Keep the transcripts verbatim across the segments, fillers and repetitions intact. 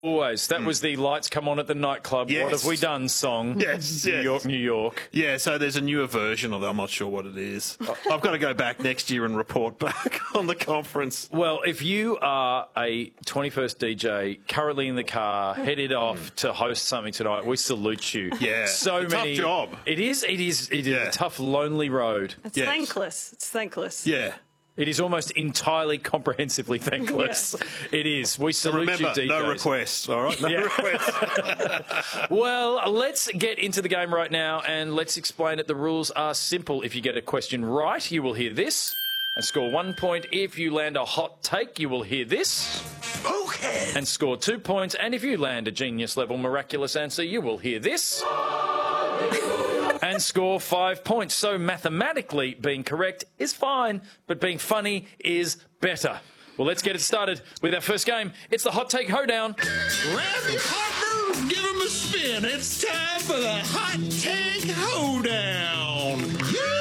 Always. That mm. was the lights come on at the nightclub. Yes. What have we done song? Yes, New yes. York, New York. Yeah, so there's a newer version of it. I'm not sure what it is. I've got to go back next year and report back on the conference. Well, if you are a twenty-first D J currently in the car, headed off to host something tonight, we salute you. Yeah. So it's many. A tough job. It is. It is. It is yeah. a tough, lonely road. It's yes. thankless. It's thankless. Yeah. It is almost entirely comprehensively thankless. Yeah. It is. We salute Remember, you, D Js. no requests, all right? No yeah. requests. Well, let's get into the game right now and let's explain it. The rules are simple. If you get a question right, you will hear this and score one point. If you land a hot take, you will hear this. Okay. And score two points. And if you land a genius-level miraculous answer, you will hear this. And score five points. So mathematically, being correct is fine, but being funny is better. Well, let's get it started with our first game. It's the Hot Take Hoedown. Grab your partner, give him a spin. It's time for the Hot Take Hoedown.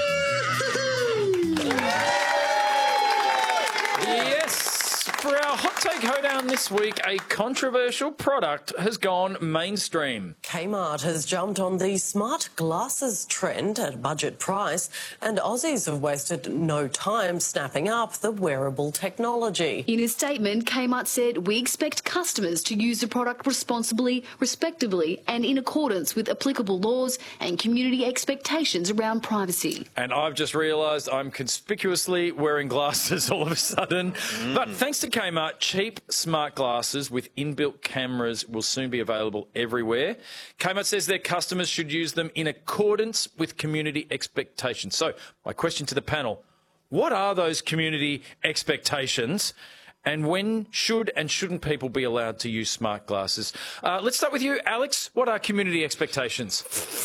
Yes. For our Hot Take Hoedown this week, a controversial product has gone mainstream. Kmart has jumped on the smart glasses trend at budget price, and Aussies have wasted no time snapping up the wearable technology. In a statement, Kmart said, "We expect customers to use the product responsibly, respectably, and in accordance with applicable laws and community expectations around privacy." And I've just realised I'm conspicuously wearing glasses all of a sudden. Mm. But thanks to Kmart, cheap smart glasses with inbuilt cameras will soon be available everywhere. Kmart says their customers should use them in accordance with community expectations. So my question to the panel, what are those community expectations? And when should and shouldn't people be allowed to use smart glasses? Uh, let's start with you, Alex. What are community expectations?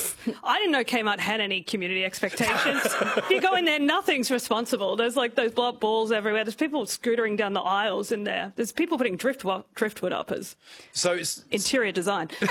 I didn't know Kmart had any community expectations. If you go in there, nothing's responsible. There's like those blow up balls everywhere. There's people scootering down the aisles in there. There's people putting driftwood, driftwood up as so it's, interior design. uh,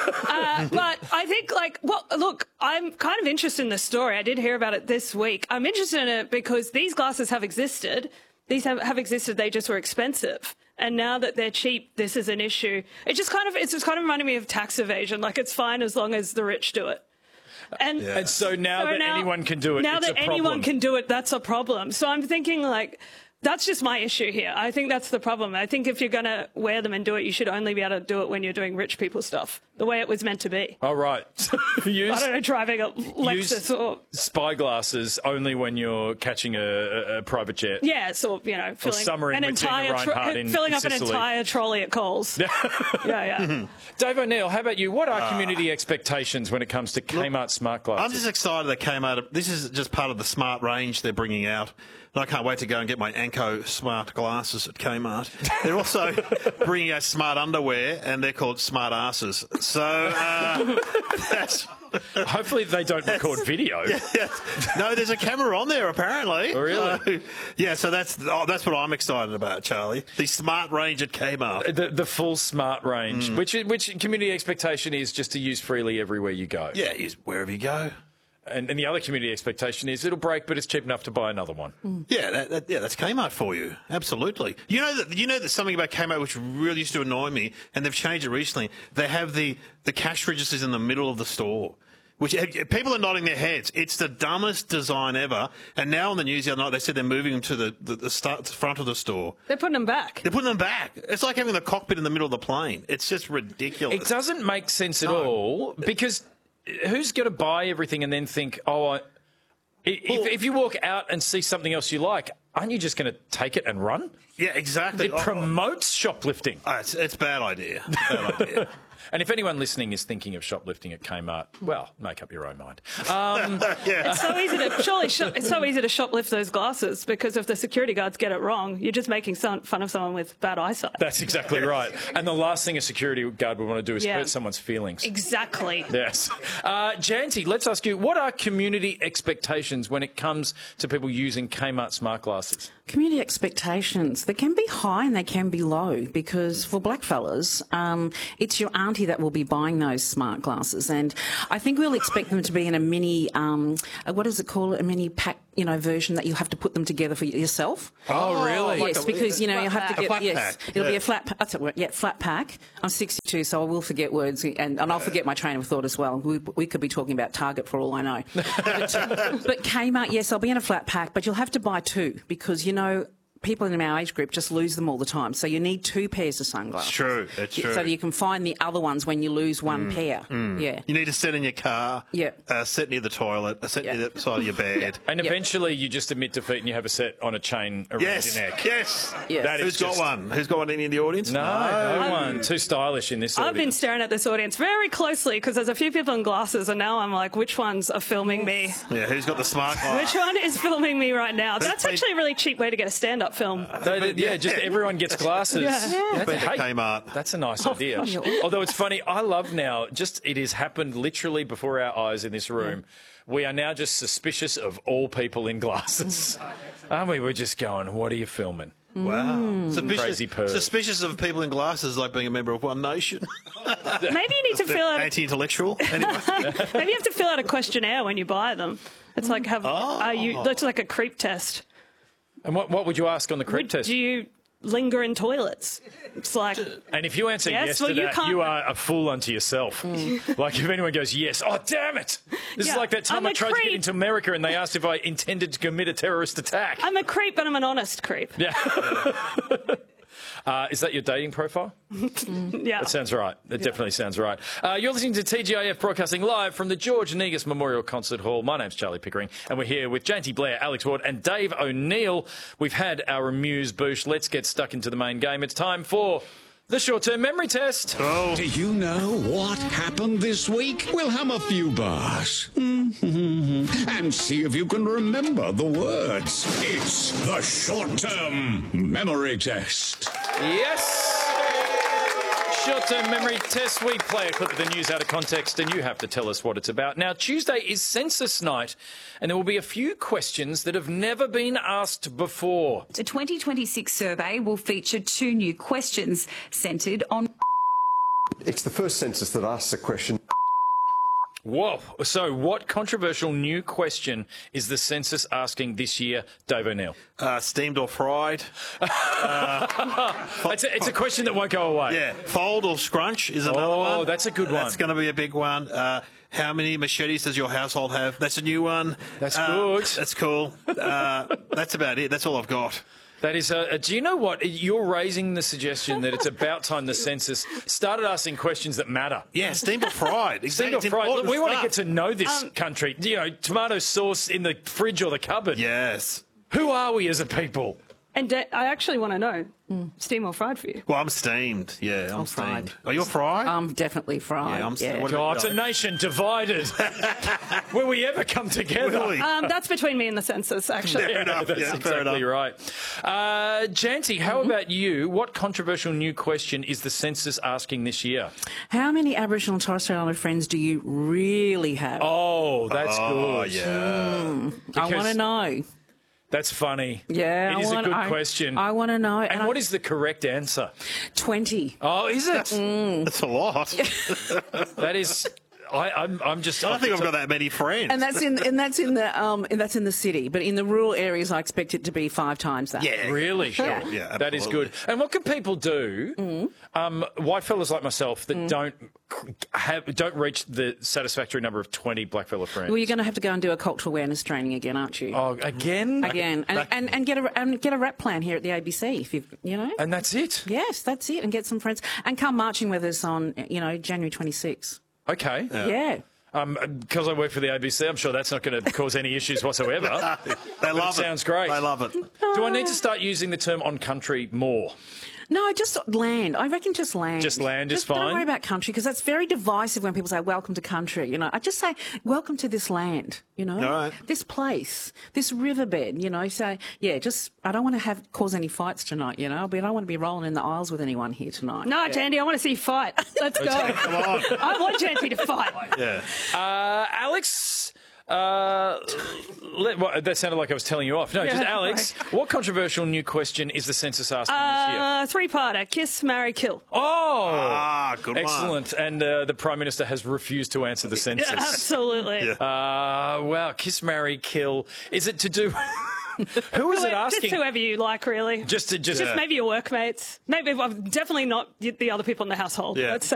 uh, but I think, like, well, look, I'm kind of interested in this story. I did hear about it this week. I'm interested in it because these glasses have existed. These have, have existed, they just were expensive. And now that they're cheap, this is an issue. It just kind of, it's just kind of reminding me of tax evasion. Like, it's fine as long as the rich do it. And, yeah. and so now so that now, anyone can do it, now it's that a problem. anyone can do it, that's a problem. So I'm thinking, like, that's just my issue here. I think that's the problem. I think if you're going to wear them and do it, you should only be able to do it when you're doing rich people stuff, the way it was meant to be. All right. use, I don't know, driving a Lexus or... spy glasses only when you're catching a, a, a private jet. Yeah, so, you know, filling, an entire in filling up Sicily. an entire trolley at Coles. yeah, yeah. Mm-hmm. Dave O'Neill, how about you? What are uh, community expectations when it comes to Kmart look, smart glasses? I'm just excited that Kmart, this is just part of the smart range they're bringing out. And I can't wait to go and get my Anko smart glasses at Kmart. They're also bringing out smart underwear, and they're called smart asses. So uh, that's... Hopefully they don't record video. Yeah, yeah. No, there's a camera on there, apparently. Oh, really? Uh, yeah, so that's oh, that's what I'm excited about, Charlie. The smart range at Kmart. The, the full smart range, mm. which which community expectation is just to use freely everywhere you go. Yeah, use wherever you go. And, and the other community expectation is it'll break, but it's cheap enough to buy another one. Mm. Yeah, that, that, yeah, that's Kmart for you. Absolutely. You know that you know that something about Kmart which really used to annoy me, and they've changed it recently. They have the, the cash registers in the middle of the store, which people are nodding their heads. It's the dumbest design ever. And now on the news the other night, they said they're moving them to the, the, the start, front of the store. They're putting them back. They're putting them back. It's like having the cockpit in the middle of the plane. It's just ridiculous. It doesn't make sense at no. all because who's going to buy everything and then think, oh, I, if, well, if you walk out and see something else you like, aren't you just going to take it and run? Yeah, exactly. It promotes shoplifting. Oh, it's, it's a bad idea. Bad idea. And if anyone listening is thinking of shoplifting at Kmart, well, make up your own mind. Um, yeah. It's so easy to surely sh it's so easy to shoplift those glasses because if the security guards get it wrong, you're just making some, fun of someone with bad eyesight. That's exactly right. And the last thing a security guard would want to do is yeah. hurt someone's feelings. Exactly. Yes. Uh, Janty, let's ask you, what are community expectations when it comes to people using Kmart smart glasses? Community expectations, they can be high and they can be low because for blackfellas, um, it's your auntie that will be buying those smart glasses, and I think we'll expect them to be in a mini, um, what is it called, a mini pack, you know, version that you'll have to put them together for yourself. Oh, really? Yes, because, you know, you have to A get, flat yes, pack, it'll be yeah. a flat, that's it, yeah, flat pack. I'm sixty-two, so I will forget words, and, and I'll forget my train of thought as well. We, we could be talking about Target for all I know. but, but Kmart, yes, I'll be in a flat pack, but you'll have to buy two because, you know, people in our age group just lose them all the time. So you need two pairs of sunglasses. It's true. It's true. So that you can find the other ones when you lose one pair. Yeah. You need to sit in your car. Yeah. Uh, sit near the toilet. Uh, sit Yeah. near the side of your bed. And Yep. eventually you just admit defeat and you have a set on a chain around Yes. your neck. Yes. Yes. That Who's is got just- one? Who's got one? Any in the audience? No, no one. Too stylish in this I've been audience. staring at this audience very closely because there's a few people in glasses, and now I'm like, which ones are filming me? Yeah. Who's got the smart glass? Which one is filming me right now? That's actually a really cheap way to get a stand-up film. They- yeah, just everyone gets glasses. Yeah. That's, Been to hey, Kmart. that's a nice idea. Although it's funny, I love now, just it has happened literally before our eyes in this room. We are now just suspicious of all people in glasses. Aren't we? We're just going, what are you filming? Wow. Suspicious, Crazy perv. suspicious of people in glasses like being a member of One Nation. Maybe you need to fill out. Anti-intellectual. Anyway. Maybe you have to fill out a questionnaire when you buy them. It's like have are you? That's like a creep test. And what, what would you ask on the creep test? Do you linger in toilets? It's like And if you answer Yes, yes, well, to you that, can't- you are a fool unto yourself. Like if anyone goes yes, oh damn it! This Yeah, is like that time I'm I a tried to creep. get into America and they asked if I intended to commit a terrorist attack. I'm a creep, but I'm an honest creep. Yeah. Uh, is that your dating profile? Yeah. That sounds right. That definitely sounds right. Uh, you're listening to T G I F broadcasting live from the George Negus Memorial Concert Hall. My name's Charlie Pickering, and we're here with Janty Blair, Alex Ward, and Dave O'Neill. We've had our amuse bouche. Let's get stuck into the main game. It's time for the short-term memory test. Oh. Do you know what happened this week? We'll hum a few bars and see if you can remember the words. It's the short-term memory test. Yes. Short-term memory test. We play a clip of the news out of context, and you have to tell us what it's about. Now, Tuesday is census night, and there will be a few questions that have never been asked before. The twenty twenty-six survey will feature two new questions centred on. It's the first census that asks a question. Whoa. So what controversial new question is the census asking this year, Dave O'Neill? Uh, steamed or fried? It's a, it's a question that won't go away. Yeah. Fold or scrunch is another Oh, one. that's a good one. That's going to be a big one. Uh, how many machetes does your household have? That's a new one. That's Uh, good. That's cool. Uh, that's about it. That's all I've got. That is a, a- do you know what? You're raising the suggestion that it's about time the census started asking questions that matter. Yeah, steamed or fried. Steamed or It's fried. Look, important we want to stuff. get to know this country. You know, tomato sauce in the fridge or the cupboard. Yes. Who are we as a people? And uh, I actually want to know, steam or fried for you? Well, I'm steamed. Yeah, I'm, I'm fried. steamed. Oh, you're fried? I'm definitely fried. Yeah, I'm yeah. what Oh, about it's a you? nation divided. Will we ever come together? Will we? Um, that's between me and the census, actually. Fair enough. That's Yeah, fair exactly enough. right. Uh, Janty, how about you? What controversial new question is the census asking this year? How many Aboriginal and Torres Strait Islander friends do you really have? Oh, that's Oh, good. yeah. I because- want to know. That's funny. Yeah, It I is wanna- a good I- question. I want to know. and I- what is the correct answer? twenty? Oh, is it? That's a lot. That is. I, I'm, I'm just. I don't think I've got that many friends. And that's in and that's in the um and that's in the city, but in the rural areas, I expect it to be five times that. Yeah. Really? Yeah. Yeah, That is absolutely. good. And what can people do, um, white fellas like myself, that don't have don't reach the satisfactory number of twenty blackfella friends? Well, you're going to have to go and do a cultural awareness training again, aren't you? Oh, again? Again, and, and, and get a and get a rap plan here at the A B C if you you know. And that's it? Yes, that's it, and get some friends and come marching with us on you know January twenty-sixth. Okay. Yeah. Um, because I work for the A B C, I'm sure that's not going to cause any issues whatsoever. They love it. sounds great. They love it. Do I need to start using the term on country more? No, just land. I reckon just land. Just land is just Don't fine? worry about country because that's very divisive when people say welcome to country. You know, I just say welcome to this land. You know, All right. this place, this riverbed. You know, so yeah, just I don't want to have cause any fights tonight. You know, but I don't want to be rolling in the aisles with anyone here tonight. No, Janty, I want to see you fight. Let's go. Come on. I want Janty to fight. Yeah. Uh, Alex, Uh, let, well, that sounded like I was telling you off. No, Yeah, just Alex, what controversial new question is the census asking this year? Uh, three-parter, kiss, marry, kill. Oh, Ah, good one. excellent. And uh, the Prime Minister has refused to answer the census. Yeah, absolutely. Yeah. Uh, wow, kiss, marry, kill. Is it to do... Who is it asking? Just whoever you like, really. Just to just... Just maybe your workmates. Maybe well, definitely not the other people in the household. Yeah. Let's say